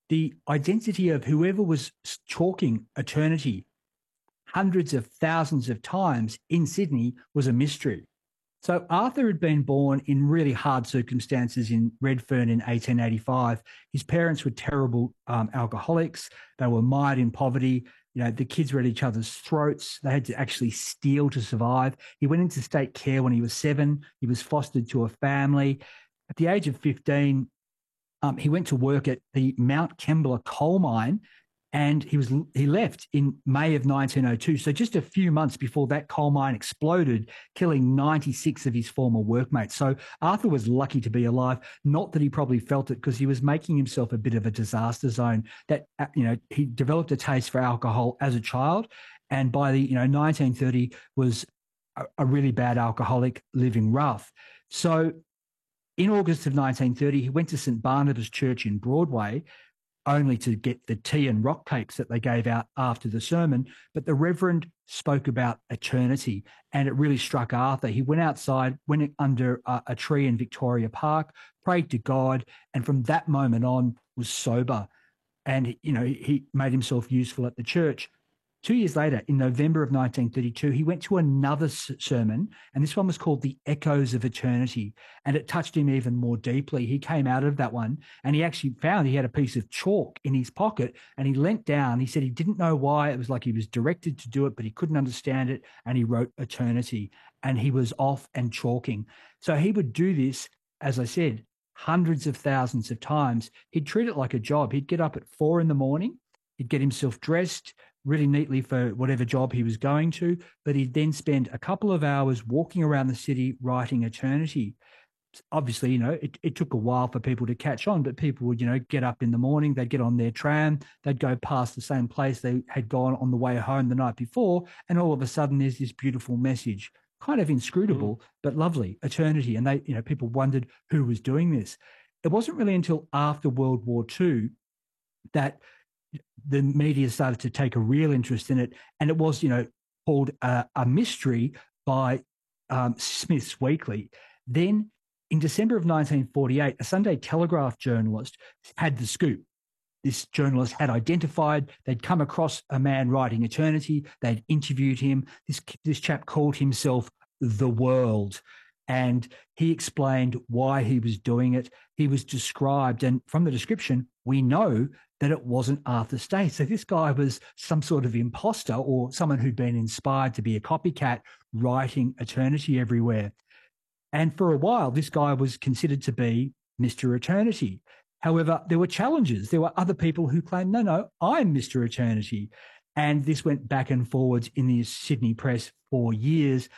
the identity of whoever was chalking eternity hundreds of thousands of times in Sydney was a mystery. So Arthur had been born in really hard circumstances in Redfern in 1885. His parents were terrible alcoholics. They were mired in poverty. You know, the kids were at each other's throats. They had to actually steal to survive. He went into state care when he was 7. He was fostered to a family. At the age of 15, he went to work at the Mount Kembla coal mine, and he left in May of 1902. So just a few months before that coal mine exploded, killing 96 of his former workmates. So Arthur was lucky to be alive. Not that he probably felt it, because he was making himself a bit of a disaster zone. That he developed a taste for alcohol as a child, and by the 1930 was a really bad alcoholic, living rough. So in August of 1930, he went to St. Barnabas Church in Broadway, only to get the tea and rock cakes that they gave out after the sermon. But the Reverend spoke about eternity, and it really struck Arthur. He went outside, went under a tree in Victoria Park, prayed to God, and from that moment on was sober. And, he made himself useful at the church. 2 years later, in November of 1932, he went to another sermon, and this one was called The Echoes of Eternity, and it touched him even more deeply. He came out of that one, and he actually found he had a piece of chalk in his pocket, and he leant down. He said he didn't know why. It was like he was directed to do it, but he couldn't understand it, and he wrote eternity, and he was off and chalking. So he would do this, as I said, hundreds of thousands of times. He'd treat it like a job. He'd get up at 4 a.m, he'd get himself dressed really neatly for whatever job he was going to, but he'd then spend a couple of hours walking around the city writing eternity. Obviously, it took a while for people to catch on, but people would, get up in the morning, they'd get on their tram, they'd go past the same place they had gone on the way home the night before, and all of a sudden there's this beautiful message, kind of inscrutable, but lovely, eternity. And people wondered who was doing this. It wasn't really until after World War II that the media started to take a real interest in it, and it was, called a mystery by Smith's Weekly. Then, in December of 1948, a Sunday Telegraph journalist had the scoop. This journalist had identified, they'd come across a man writing eternity, they'd interviewed him. This chap called himself The World, and he explained why he was doing it. He was described, and from the description, we know that it wasn't Arthur Stace. So this guy was some sort of imposter, or someone who'd been inspired to be a copycat, writing eternity everywhere. And for a while, this guy was considered to be Mr. Eternity. However, there were challenges. There were other people who claimed, no, I'm Mr. Eternity. And this went back and forwards in the Sydney press for years.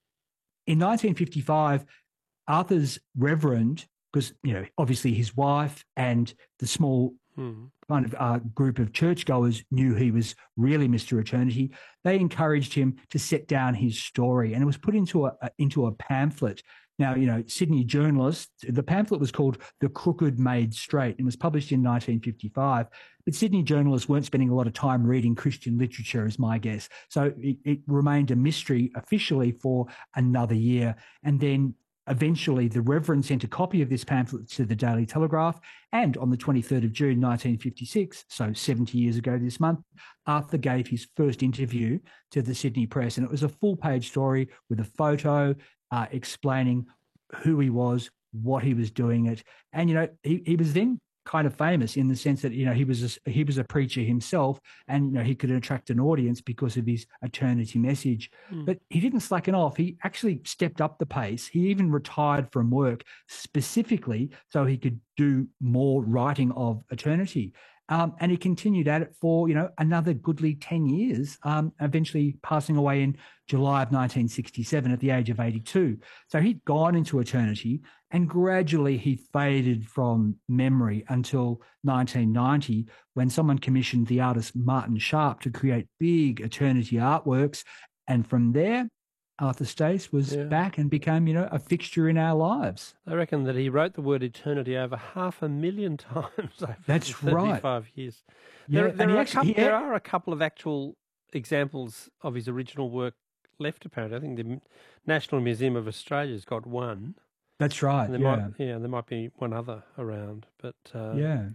In 1955, Arthur's Reverend, because, obviously his wife and the small kind of group of churchgoers knew he was really Mr. Eternity, they encouraged him to set down his story, and it was put into a pamphlet. Now, Sydney journalists, the pamphlet was called The Crooked Made Straight, and was published in 1955. But Sydney journalists weren't spending a lot of time reading Christian literature, is my guess. So it remained a mystery officially for another year. And then eventually the Reverend sent a copy of this pamphlet to the Daily Telegraph, and on the 23rd of June 1956, so 70 years ago this month, Arthur gave his first interview to the Sydney Press, and it was a full-page story with a photo explaining who he was, what he was doing it. And, he was then kind of famous in the sense that, he was a preacher himself, and, he could attract an audience because of his eternity message. But he didn't slacken off. He actually stepped up the pace. He even retired from work specifically so he could do more writing of eternity. And he continued at it for, another goodly 10 years, eventually passing away in July of 1967 at the age of 82. So he'd gone into eternity, and gradually he faded from memory until 1990, when someone commissioned the artist Martin Sharp to create big eternity artworks. And from there, Arthur Stace was back and became, a fixture in our lives. I reckon that he wrote the word eternity over 500,000 times over That's 35 years. Yeah, There are a couple of actual examples of his original work left, apparently. I think the National Museum of Australia's got one. That's right, And there might be one other around. But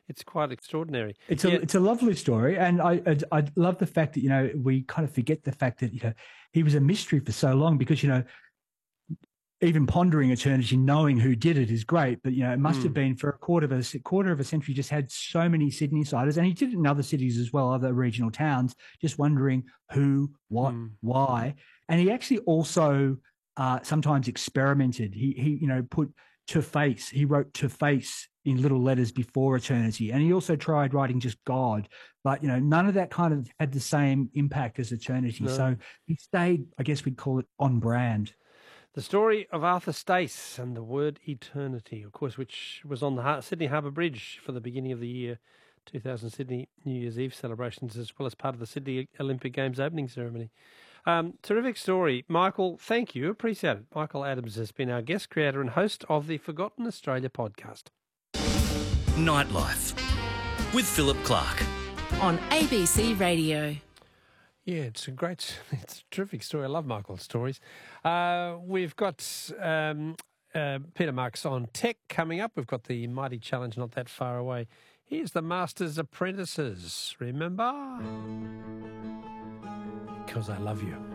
It's quite extraordinary. It's a lovely story, and I love the fact that we kind of forget the fact that he was a mystery for so long, because even pondering eternity, knowing who did it is great, but it must have been for a quarter of a century. Just had so many Sydney-siders, and he did it in other cities as well, other regional towns, just wondering who, what, why. And he actually also sometimes experimented. He put to face. He wrote to face in little letters before eternity, and he also tried writing just God, but none of that kind of had the same impact as eternity. No. So he stayed, I guess we'd call it, on brand. The story of Arthur Stace and the word eternity, of course, which was on the Sydney Harbour Bridge for the beginning of the year 2000 Sydney New Year's Eve celebrations, as well as part of the Sydney Olympic Games opening ceremony. Terrific story. Michael, thank you. Appreciate it. Michael Adams has been our guest, creator and host of the Forgotten Australia podcast. Nightlife with Philip Clark on ABC Radio. Yeah, it's a terrific story. I love Michael's stories. We've got Peter Marks on tech coming up. We've got the Mighty Challenge not that far away. Here's the Master's Apprentices. Remember? Because I love you.